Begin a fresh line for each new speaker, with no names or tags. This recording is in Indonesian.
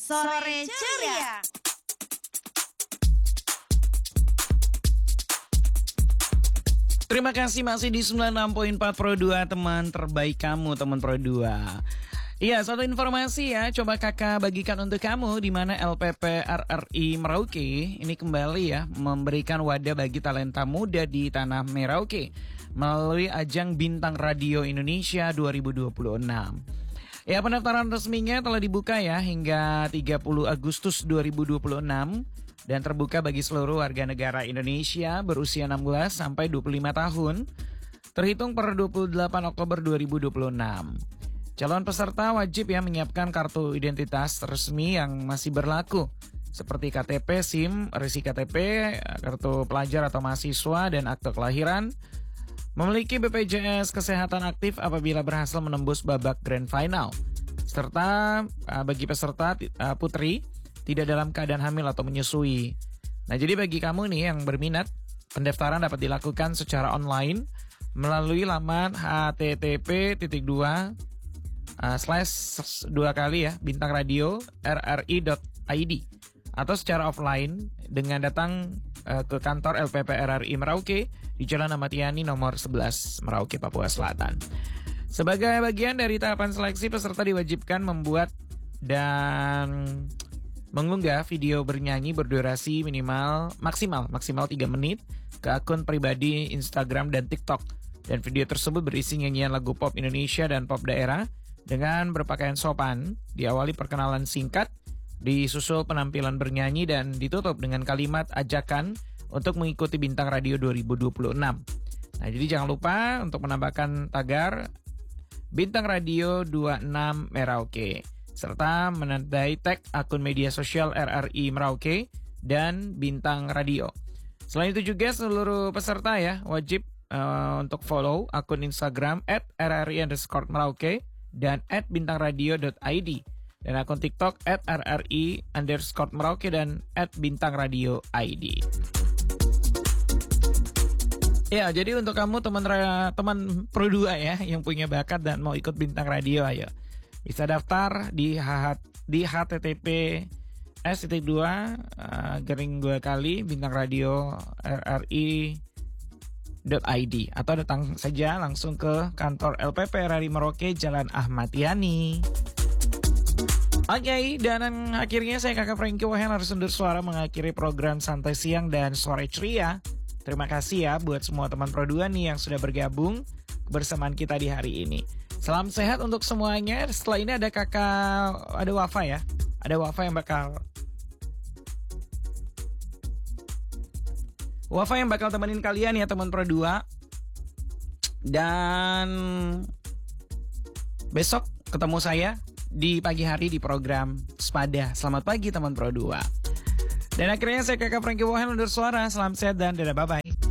Sore Ceria.
Terima kasih masih di 96.4 Pro 2, teman terbaik kamu, teman Pro 2. Iya, satu informasi ya, coba kakak bagikan untuk kamu, di mana LPP RRI Merauke ini kembali ya memberikan wadah bagi talenta muda di tanah Merauke melalui ajang Bintang Radio Indonesia 2026. Ya, pendaftaran resminya telah dibuka ya hingga 30 Agustus 2026 dan terbuka bagi seluruh warga negara Indonesia berusia 16 sampai 25 tahun terhitung per 28 Oktober 2026. Calon peserta wajib ya menyiapkan kartu identitas resmi yang masih berlaku seperti KTP, SIM, resi KTP, kartu pelajar atau mahasiswa dan akte kelahiran. Memiliki BPJS Kesehatan aktif apabila berhasil menembus babak Grand Final. Serta bagi peserta putri tidak dalam keadaan hamil atau menyusui. Nah, jadi bagi kamu nih yang berminat, pendaftaran dapat dilakukan secara online melalui laman http://bintang-radio.rri.id atau secara offline dengan datang ke kantor LPP RRI Merauke di Jalan Ahmad Yani nomor 11 Merauke, Papua Selatan. Sebagai bagian dari tahapan seleksi, peserta diwajibkan membuat dan mengunggah video bernyanyi berdurasi maksimal 3 menit ke akun pribadi Instagram dan TikTok. Dan video tersebut berisi nyanyian lagu pop Indonesia dan pop daerah dengan berpakaian sopan, diawali perkenalan singkat, disusul penampilan bernyanyi dan ditutup dengan kalimat ajakan untuk mengikuti Bintang Radio 2026. Nah, jadi jangan lupa untuk menambahkan tagar Bintang Radio 26 Merauke serta menandai tag akun media sosial RRI Merauke dan Bintang Radio. Selain itu juga seluruh peserta ya wajib untuk follow akun Instagram @rri_merauke dan @bintangradio.id dan akun TikTok @rri_merauke dan @bintangradioid. Ya, jadi untuk kamu teman Pro 2 ya yang punya bakat dan mau ikut Bintang Radio, ayo bisa daftar di https://bintang radio RRI.id atau datang saja langsung ke kantor LPP RRI Merauke Jalan Ahmad Yani. Oke, dan akhirnya saya Kakak Franky Wahel harus undur suara mengakhiri program Santai Siang dan Sore Ceria. Terima kasih ya buat semua teman Pro 2 nih yang sudah bergabung kebersamaan kita di hari ini. Salam sehat untuk semuanya. Setelah ini ada ada Wafa ya. Ada Wafa yang bakal temenin kalian ya teman Pro 2. Dan besok ketemu saya di pagi hari di program Sepada. Selamat pagi teman Pro 2. Dan akhirnya saya Kakak Franky Wahel undur suara. Salam sehat dan dadah, bye-bye.